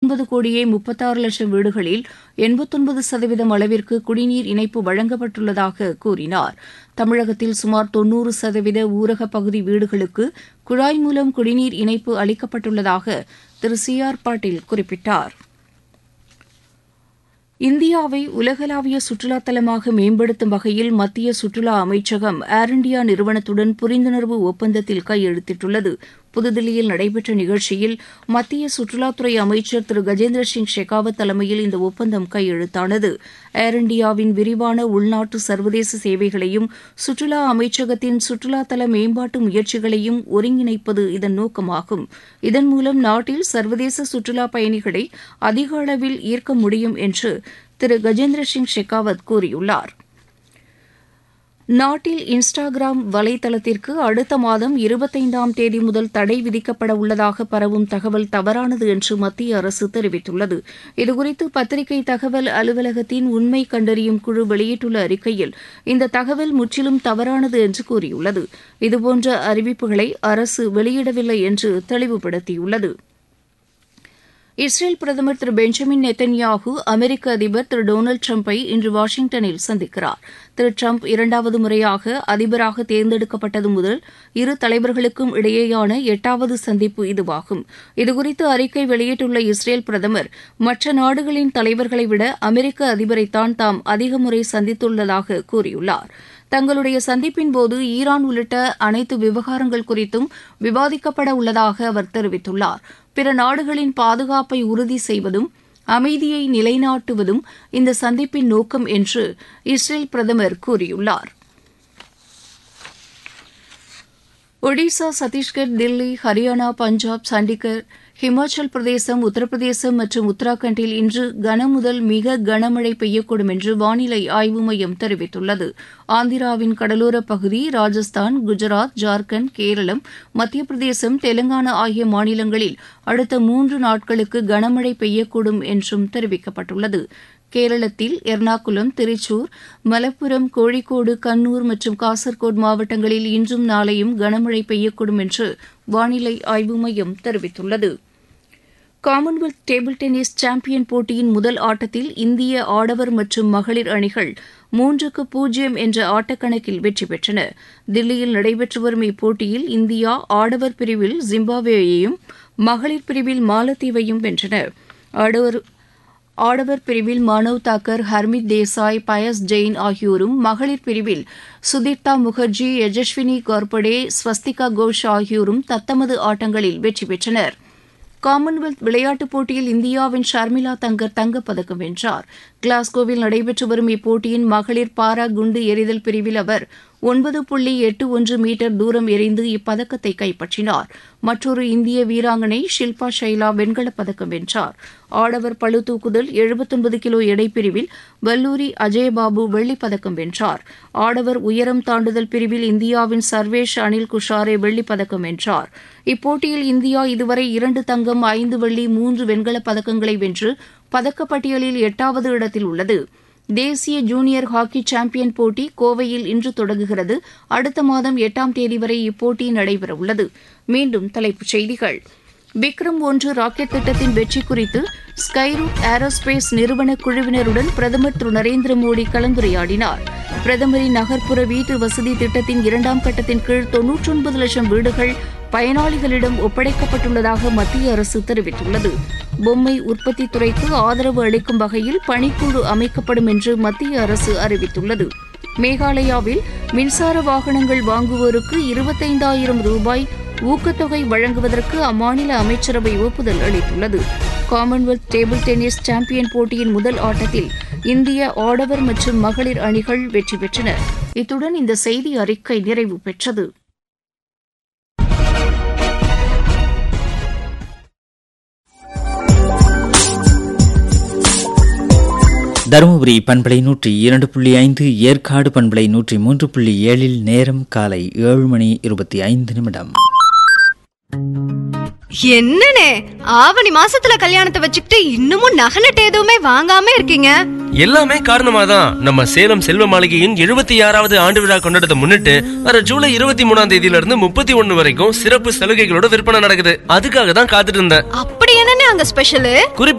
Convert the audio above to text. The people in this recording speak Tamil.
19,36,00,000 வீடுகளில் 89% அளவிற்கு குடிநீர் இணைப்பு வழங்கப்பட்டுள்ளதாக கூறினார். தமிழகத்தில் சுமார் 90% ஊரக பகுதி வீடுகளுக்கு குழாய் மூலம் குடிநீர் இணைப்பு அளிக்கப்பட்டுள்ளதாக திரு சி ஆர் பாட்டீல் குறிப்பிட்டார். இந்தியாவை உலகளாவிய சுற்றுலாத் தலமாக மேம்படுத்தும் வகையில் மத்திய சுற்றுலா அமைச்சகம் ஏர் இண்டியா நிறுவனத்துடன் புரிந்துணர்வு ஒப்பந்தத்தில் கையெழுத்திட்டுள்ளது. புதுதில்லியில் நடைபெற்ற நிகழ்ச்சியில் மத்திய சுற்றுலாத்துறை அமைச்சர் திரு கஜேந்திர சிங் ஷெகாவத் தலைமையில் இந்த ஒப்பந்தம் கையெழுத்தானது. ஏர் இண்டியாவின் விரிவான உள்நாட்டு சர்வதேச சேவைகளையும் சுற்றுலா அமைச்சகத்தின் சுற்றுலாத்தல மேம்பாட்டு முயற்சிகளையும் ஒருங்கிணைப்பது இதன் நோக்கமாகும். இதன் மூலம் நாட்டில் சர்வதேச சுற்றுலா பயணிகளை அதிக அளவில் ஈர்க்க முடியும் என்று திரு கஜேந்திர சிங் ஷெகாவத் கூறியுள்ளார். நாட்டில் இன்ஸ்டாகிராம் வலைதளத்திற்கு அடுத்த மாதம் 25ஆம் தேதி முதல் தடை விதிக்கப்பட உள்ளதாக பரவும் தகவல் தவறானது என்று மத்திய அரசு தெரிவித்துள்ளது. இதுகுறித்து பத்திரிகை தகவல் அலுவலகத்தின் உண்மை கண்டறியும் குழு வெளியிட்டுள்ள அறிக்கையில் இந்த தகவல் முற்றிலும் தவறானது என்று கூறியுள்ளது. இதுபோன்ற அறிவிப்புகளை அரசு வெளியிடவில்லை என்று தெளிவுபடுத்தியுள்ளது. இஸ்ரேல் பிரதமர் திரு பெஞ்சமின் நெத்தன்யாஹூ அமெரிக்க அதிபர் திரு டொனால்டு டிரம்பை இன்று வாஷிங்டனில் சந்திக்கிறார். திரு டிரம்ப் 2வது முறையாக அதிபராக தேர்ந்தெடுக்கப்பட்டது முதல் இரு தலைவர்களுக்கும் இடையேயான 8வது சந்திப்பு இதுவாகும். இதுகுறித்து அறிக்கை வெளியிட்டுள்ள இஸ்ரேல் பிரதமர் மற்ற நாடுகளின் தலைவர்களை விட அமெரிக்க அதிபரைத்தான் தாம் அதிக முறை சந்தித்துள்ளதாக கூறியுள்ளார். தங்களுடைய சந்திப்பின்போது ஈரான் உள்ளிட்ட அனைத்து விவகாரங்கள் குறித்தும் விவாதிக்கப்பட உள்ளதாக அவர் தெரிவித்துள்ளார். பிற நாடுகளின் பாதுகாப்பை உறுதி செய்வதும் அமைதியை நிலைநாட்டுவதும் இந்த சந்திப்பின் நோக்கம் என்று இஸ்ரேல் பிரதமர் கூறியுள்ளார். ஒடிசா, சத்தீஸ்கர், தில்லி, ஹரியானா, பஞ்சாப், சண்டிகர், ஹிமாச்சல் பிரதேசம், உத்தரப்பிரதேசம் மற்றும் உத்தராகண்டில் இன்று கனமுதல் மிக கனமழை பெய்யக்கூடும் என்று வானிலை ஆய்வு மையம் தெரிவித்துள்ளது. ஆந்திராவின் கடலோரப் பகுதி, ராஜஸ்தான், குஜராத், ஜார்க்கண்ட், கேரளம், மத்திய பிரதேசம், தெலங்கானா ஆகிய மாநிலங்களில் அடுத்த 3 நாட்களுக்கு கனமழை பெய்யக்கூடும் என்றும் தெரிவிக்கப்பட்டுள்ளது. கேரளத்தில் எர்ணாகுளம், திருச்சூர், மலப்புரம், கோழிக்கோடு, கண்ணூர் மற்றும் காசர்கோடு மாவட்டங்களில் இன்றும் நாளையும் கனமழை பெய்யக்கூடும் என்று வானிலை ஆய்வு மையம் தெரிவித்துள்ளது. காமன்வெல்த் டேபிள் டென்னிஸ் சாம்பியன் போட்டியின் முதல் ஆட்டத்தில் இந்திய ஆடவர் மற்றும் மகளிர் அணிகள் 3-0 என்ற ஆட்டக்கணக்கில் வெற்றி பெற்றன. தில்லியில் நடைபெற்று வரும் இப்போட்டியில் இந்தியா ஆடவர் பிரிவில் ஜிம்பாப்வேயையும் மகளிர் பிரிவில் மாலத்தீவையும் வென்றன. ஆடவர் பிரிவில் மானவ் தாக்கர், ஹர்மித் தேசாய், பயஸ் ஜெயின் ஆகியோரும், மகளிர் பிரிவில் சுதீர்த்தா முகர்ஜி, யஜஸ்வினி கார்படே, ஸ்வஸ்திகா கோஷ் ஆகியோரும் தத்தமது ஆட்டங்களில் வெற்றி பெற்றனர். காமன்வெல்த் விளையாட்டுப் போட்டியில் இந்தியாவின் ஷர்மிளா தங்கர் தங்கப்பதக்கம் வென்றார். கிளாஸ்கோவில் நடைபெற்று வரும் இப்போட்டியின் மகளிர் பாரா குண்டு எறிதல் பிரிவில் அவர் 9.81 மீட்டர் தூரம் எறிந்து இப்பதக்கத்தை கைப்பற்றினார். மற்றொரு இந்திய வீராங்கனை ஷில்பா ஷைலா வெண்கலப் பதக்கம் வென்றார். ஆடவர் பளு தூக்குதல் 79 கிலோ எடைப்பிரிவில் வல்லூரி அஜயபாபு வெள்ளிப்பதக்கம் வென்றார். ஆடவர் உயரம் தாண்டுதல் பிரிவில் இந்தியாவின் சர்வேஷ் அனில் குஷாரே வெள்ளிப்பதக்கம் வென்றார். இப்போட்டியில் இந்தியா இதுவரை 2 தங்கம், 5 வெள்ளி, 3 வெண்கலப் பதக்கங்களை வென்று பதக்கப்பட்டியலில் 8வது இடத்தில் உள்ளது. தேசிய ஜூனியர் ஹாக்கி சாம்பியன் போட்டி கோவையில் இன்று தொடங்குகிறது. அடுத்த மாதம் 8ஆம் தேதி வரை இப்போட்டி நடைபெறவுள்ளது. மீண்டும் தலைப்புச் செய்திகள். விக்ரம் 1 ராக்கெட் திட்டத்தின் வெற்றி குறித்து ஸ்கைரூட் ஏரோஸ்பேஸ் நிறுவன குழுவினருடன் பிரதமர் திரு நரேந்திர மோடி கலந்துரையாடினார். பிரதமரின் நகர்ப்புற வீட்டு வசதி திட்டத்தின் 2ஆம் கட்டத்தின் கீழ் 99 லட்சம் வீடுகள் பயனாளிகளிடம் ஒப்படைக்கப்பட்டுள்ளதாக மத்திய அரசு தெரிவித்துள்ளது. பொம்மை உற்பத்தி துறைக்கு ஆதரவு அளிக்கும் வகையில் பணிக்குழு அமைக்கப்படும் என்று மத்திய அரசு அறிவித்துள்ளது. மேகாலயாவில் மின்சார வாகனங்கள் வாங்குவோருக்கு 25,000 ரூபாய் ஊக்கத்தொகை வழங்குவதற்கு அம்மாநில அமைச்சரவை ஒப்புதல் அளித்துள்ளது. காமன்வெல்த் டேபிள் டென்னிஸ் சாம்பியன் போட்டியின் முதல் ஆட்டத்தில் இந்திய ஆடவர் மற்றும் மகளிர் அணிகள் வெற்றி பெற்றன. இத்துடன் இந்த செய்தி அறிக்கை நிறைவு பெற்றது. தருமபுரி பண்பலை 102.5, ஏற்காடு பண்பலை 103.7 நேரம் காலை 7:25. என்னனே ஆவணி மாசத்துல கல்யாணத்தை வச்சுக்கிட்டு இன்னமும் நகை நட்டு எதுவுமே வாங்காம இருக்கீங்க? எல்லாமே காரணமாதான் நம்ம சேலம் செல்வ மாளிகையின் 76வது ஆண்டு விழா கொண்டாடத்தை முன்னிட்டு வர ஜூலை 23ஆம் தேதியில இருந்து 31 வரைக்கும் சிறப்பு சலுகைகளோட விற்பனை நடக்குது. அதுக்காக தான் காத்துட்டு இருந்தேன். அப்படி என்னனே அங்க ஸ்பெஷல்?